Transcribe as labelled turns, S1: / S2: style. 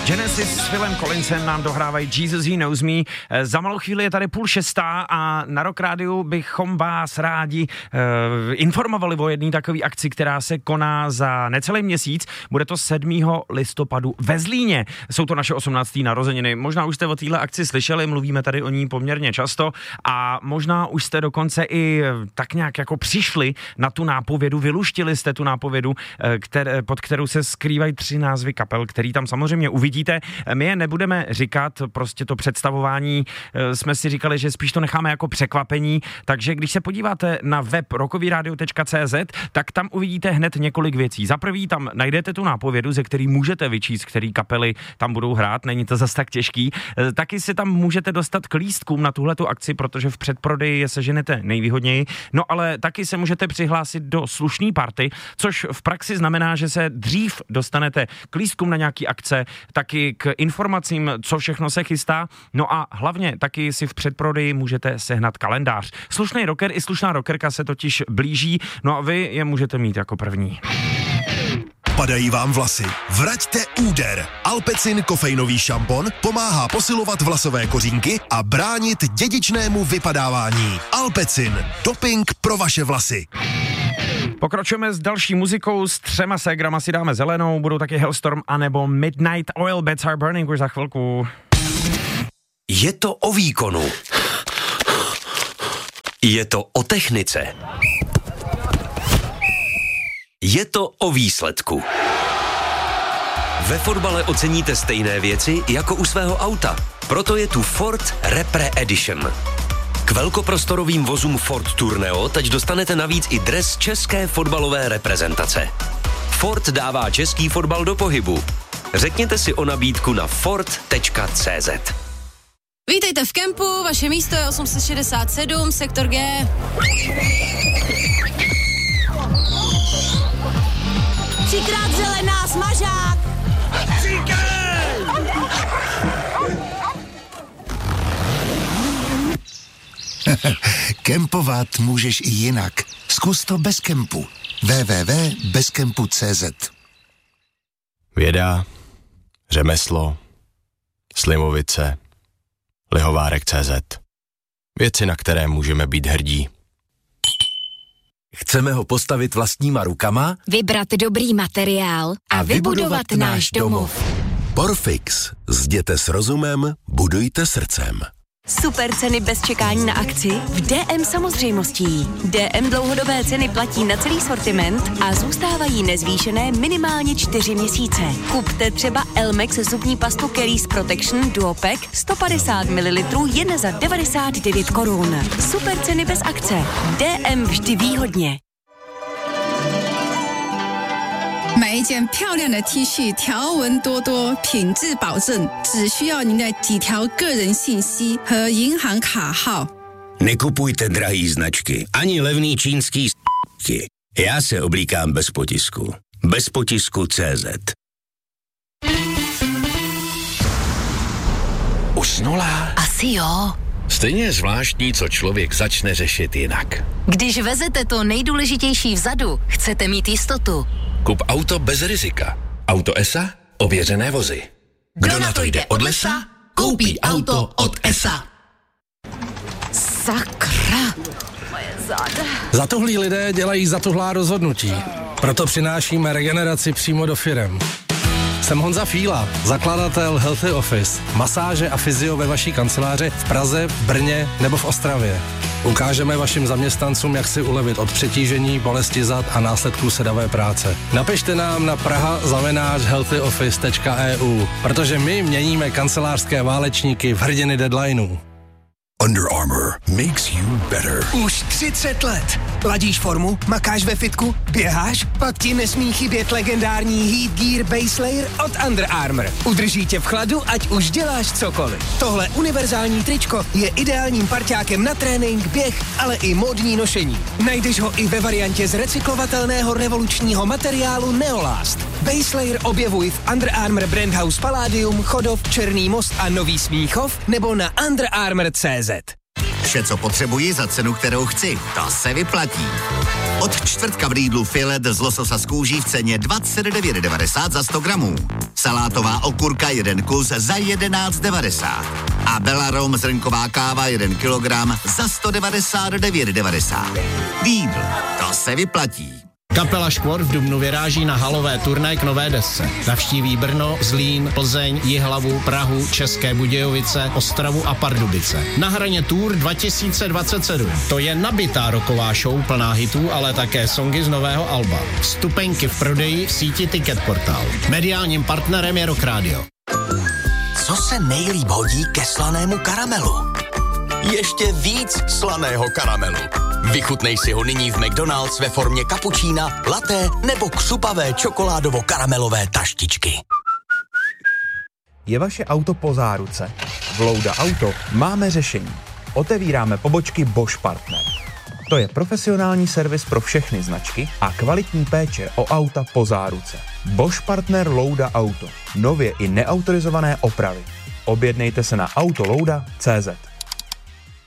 S1: Genesis s Philem Collinsem nám dohrávají Jesus He Knows Me. Za malou chvíli je tady 5:30 a na Rock Rádiu bychom vás rádi informovali o jedné takové akci, která se koná za necelý měsíc. Bude to 7. listopadu ve Zlíně. Jsou to naše 18. narozeniny. Možná už jste o téhle akci slyšeli, mluvíme tady o ní poměrně často a možná už jste dokonce i tak nějak jako přišli na tu nápovědu, vyluštili jste tu nápovědu, pod kterou se skrývají 3 názvy kapel, který tam samozřejmě uvidíte. My je nebudeme říkat, prostě to představování jsme si říkali, že spíš to necháme jako překvapení, takže když se podíváte na web rockovyradio.cz, tak tam uvidíte hned několik věcí. Za prvý tam najdete tu nápovědu, ze který můžete vyčíst, který kapely tam budou hrát, není to zas tak těžký. Taky se tam můžete dostat k lístkům na tuhletu akci, protože v předprodeji je seženete nejvýhodněji, no ale taky se můžete přihlásit do slušný party, což v praxi znamená, že se dřív dostanete k lístkům na nějaký akce, taky k informacím, co všechno se chystá, no a hlavně taky si v předprodeji můžete sehnat kalendář. Slušný rocker i slušná rockerka se totiž blíží, no a vy je můžete mít jako první.
S2: Padají vám vlasy? Vraťte úder. Alpecin kofeinový šampon pomáhá posilovat vlasové kořínky a bránit dědičnému vypadávání. Alpecin. Doping pro vaše vlasy.
S1: Pokračujeme s další muzikou, s 3 ségrama si dáme zelenou, budou taky Hellstorm anebo Midnight Oil, Beds Are Burning už za chvilku.
S3: Je to o výkonu. Je to o technice. Je to o výsledku. Ve fotbale oceníte stejné věci jako u svého auta. Proto je tu Ford Repre Edition. K velkoprostorovým vozům Ford Tourneo teď dostanete navíc i dres české fotbalové reprezentace. Ford dává český fotbal do pohybu. Řekněte si o nabídku na ford.cz.
S4: Vítejte v kempu, vaše místo je 867, sektor G. Třikrát zelená, smažák!
S2: Kempovat můžeš i jinak. Zkus to bez kempu. www.bezkempu.cz.
S5: Věda, řemeslo, Slimovice, Lihovárek.cz. Věci, na které můžeme být hrdí.
S3: Chceme ho postavit vlastníma rukama?
S4: Vybrat dobrý materiál a vybudovat náš domov.
S2: Porfix. Zděte s rozumem, budujte srdcem.
S6: Super ceny bez čekání na akci v DM samozřejmostí. DM dlouhodobé ceny platí na celý sortiment a zůstávají nezvýšené minimálně 4 měsíce. Kupte třeba Elmex zubní pastu Caries Protection Duopack 150 ml jen za 99 korun. Super ceny bez akce. DM vždy výhodně.
S7: 买一件漂亮的 T 恤，条纹多多，品质保证，只需要您的几条个人信息和银行卡号。
S8: Nekupujte drahý značky, ani levný čínský s***ky. Já se oblíkám bez potisku. Bez potisku CZ.
S3: Usnula?
S4: Asi jo.
S8: Stejně je zvláštní, co člověk začne řešit jinak.
S4: Když vezete to nejdůležitější vzadu, chcete mít jistotu.
S8: Kup auto bez rizika. Auto ESA? Ověřené vozy.
S4: Kdo na to jde od lesa, koupí auto od ESA. Sakra. Moje záda.
S9: Zatuhlí lidé dělají zatuhlá rozhodnutí. Proto přinášíme regeneraci přímo do firem. Jsem Honza Fíla, zakladatel Healthy Office, masáže a fyzio ve vaší kanceláři v Praze, v Brně nebo v Ostravě. Ukážeme vašim zaměstnancům, jak si ulevit od přetížení, bolesti zad a následků sedavé práce. Napište nám na praha@healthyoffice.eu, protože my měníme kancelářské válečníky v hrdiny deadlineů.
S2: Under Armour makes you better.
S10: Už 30 let. Ladíš formu, makáš ve fitku, běháš, pak ti nesmí chybět legendární Heat Gear Base Layer od Under Armour. Udrží tě v chladu, ať už děláš cokoliv. Tohle univerzální tričko je ideálním parťákem na trénink, běh, ale i módní nošení. Najdeš ho i ve variantě z recyklovatelného revolučního materiálu Neolast. Base Layer objevuj v Under Armour Brand House Palladium, Chodov, Černý most a Nový Smíchov nebo na underarmour.cz.
S11: Vše, co potřebuji za cenu, kterou chci. To se vyplatí. Od čtvrtka v Lidlu filet z lososa z kůží v ceně 29,90 za 100 gramů. Salátová okurka 1 kus za 11,90. A Belarom zrnková káva 1 kilogram za 199,90. Lidl, to se vyplatí.
S12: Kapela Škvor v dubnu vyráží na halové turné k nové desce. Navštíví Brno, Zlín, Plzeň, Jihlavu, Prahu, České Budějovice, Ostravu a Pardubice. Na hraně Tour 2027. To je nabitá rocková show plná hitů, ale také songy z nového alba. Vstupenky v prodeji v síti Ticketportal. Mediálním partnerem je Rock Radio.
S13: Co se nejlíp hodí ke slanému karamelu? Ještě víc slaného karamelu. Vychutnej si ho nyní v McDonald's ve formě kapučína, latte nebo křupavé čokoládovo-karamelové taštičky.
S14: Je vaše auto po záruce? V Louda Auto máme řešení. Otevíráme pobočky Bosch Partner. To je profesionální servis pro všechny značky a kvalitní péče o auta po záruce. Bosch Partner Louda Auto. Nově i neautorizované opravy. Objednejte se na autolouda.cz.